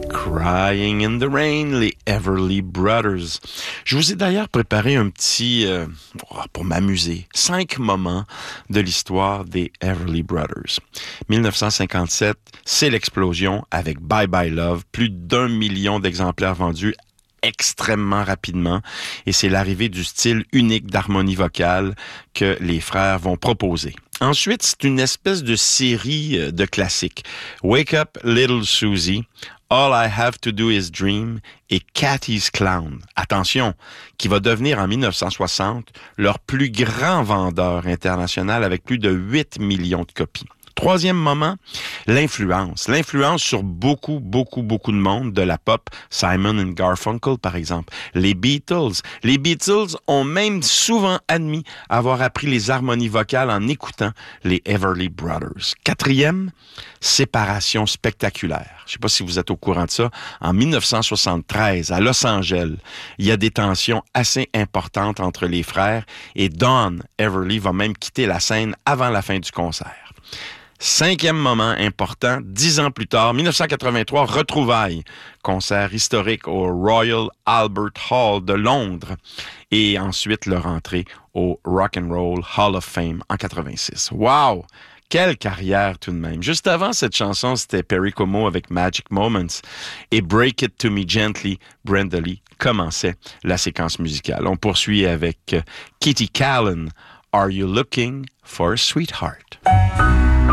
Crying in the Rain, les Everly Brothers. Je vous ai d'ailleurs préparé un petit, pour m'amuser, 5 moments de l'histoire des Everly Brothers. 1957, c'est l'explosion avec Bye Bye Love, plus d'1 million d'exemplaires vendus extrêmement rapidement, et c'est l'arrivée du style unique d'harmonie vocale que les frères vont proposer. Ensuite, c'est une espèce de série de classiques. Wake Up Little Susie, All I Have to Do Is Dream et Cathy's Clown. Attention, qui va devenir en 1960 leur plus grand vendeur international avec plus de 8 millions de copies. Troisième moment, l'influence. L'influence sur beaucoup de monde de la pop. Simon and Garfunkel, par exemple. Les Beatles. Les Beatles ont même souvent admis avoir appris les harmonies vocales en écoutant les Everly Brothers. Quatrième, séparation spectaculaire. Je ne sais pas si vous êtes au courant de ça. En 1973, à Los Angeles, il y a des tensions assez importantes entre les frères et Don Everly va même quitter la scène avant la fin du concert. Cinquième moment important, 10 ans plus tard, 1983, retrouvailles. Concert historique au Royal Albert Hall de Londres. Et ensuite, leur entrée au Rock and Roll Hall of Fame en 86. Wow! Quelle carrière tout de même. Juste avant cette chanson, c'était Perry Como avec Magic Moments. Et Break It to Me Gently, Brenda Lee commençait la séquence musicale. On poursuit avec Kitty Kallen, Are You Looking for a Sweetheart?